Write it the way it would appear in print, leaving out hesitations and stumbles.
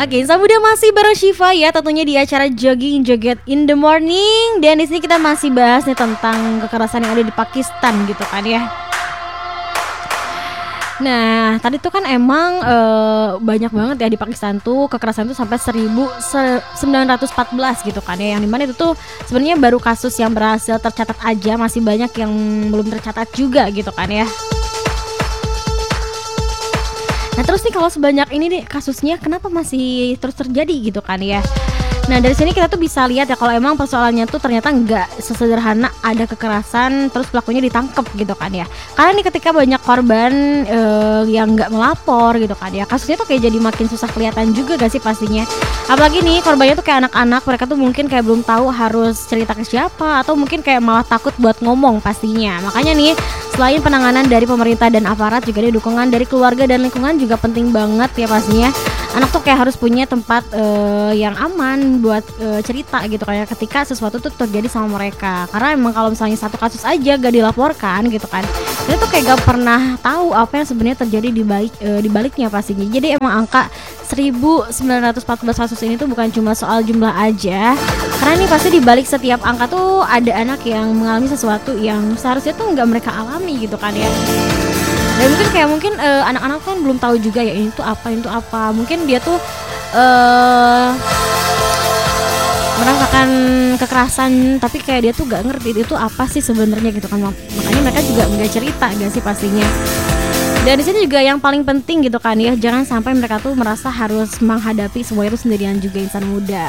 Oke, Insan Muda masih bareng Syifa ya, tentunya di acara Jogging Joget in the Morning. Dan di sini kita masih bahas nih tentang kekerasan yang ada di Pakistan gitu kan ya. Nah, tadi tuh kan emang banyak banget ya di Pakistan tuh kekerasan tuh sampai 1914 gitu kan ya. Yang dimana itu tuh sebenarnya baru kasus yang berhasil tercatat aja, masih banyak yang belum tercatat juga gitu kan ya. Nah terus nih kalau sebanyak ini nih kasusnya kenapa masih terus terjadi gitu kan ya. Nah dari sini kita tuh bisa lihat ya kalau emang persoalannya tuh ternyata nggak sesederhana ada kekerasan terus pelakunya ditangkap gitu kan ya. Karena nih ketika banyak korban yang nggak melapor gitu kan ya, kasusnya tuh kayak jadi makin susah kelihatan juga gak sih pastinya. Apalagi nih korbannya tuh kayak anak-anak, mereka tuh mungkin kayak belum tahu harus cerita ke siapa atau mungkin kayak malah takut buat ngomong pastinya. Makanya nih selain penanganan dari pemerintah dan aparat, juga nih dukungan dari keluarga dan lingkungan juga penting banget ya pastinya. Anak tuh kayak harus punya tempat yang aman buat cerita gitu kayak ketika sesuatu tuh terjadi sama mereka. Karena emang kalau misalnya satu kasus aja gak dilaporkan gitu kan, kita tuh kayak gak pernah tahu apa yang sebenarnya terjadi di baliknya pastinya. Jadi emang angka 1914 kasus ini tuh bukan cuma soal jumlah aja. Karena nih pasti di balik setiap angka tuh ada anak yang mengalami sesuatu yang seharusnya tuh nggak mereka alami gitu kan ya. Dan mungkin anak-anak kan belum tahu juga ya ini tuh apa. Mungkin dia tuh merasakan kekerasan tapi kayak dia tuh gak ngerti itu apa sih sebenarnya gitu kan. Makanya mereka juga nggak cerita gak sih pastinya. Dan di sini juga yang paling penting gitu kan ya, jangan sampai mereka tuh merasa harus menghadapi semua itu sendirian juga Insan Muda.